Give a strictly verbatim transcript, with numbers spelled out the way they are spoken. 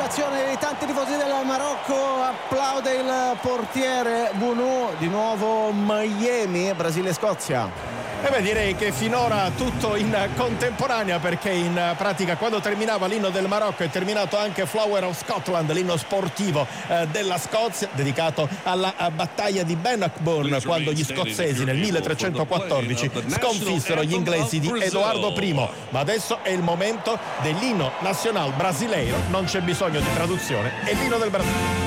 l'ovazione dei tanti tifosi del Marocco, applaude il portiere Bounou. Di nuovo Miami, Brasile e Scozia. E beh, direi che finora tutto in contemporanea, perché in pratica quando terminava l'inno del Marocco è terminato anche Flower of Scotland, l'inno sportivo eh, della Scozia, dedicato alla a battaglia di Bannockburn, quando gli scozzesi nel milletrecentoquattordici sconfissero gli inglesi di Edoardo I. Ma adesso è il momento dell'inno nazionale brasileiro, non c'è bisogno di traduzione, è l'inno del Brasile.